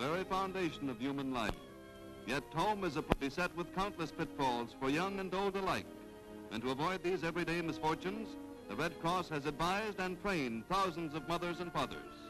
very foundation of human life. Yet home is a place beset with countless pitfalls for young and old alike. And to avoid these everyday misfortunes, the Red Cross has advised and trained thousands of mothers and fathers.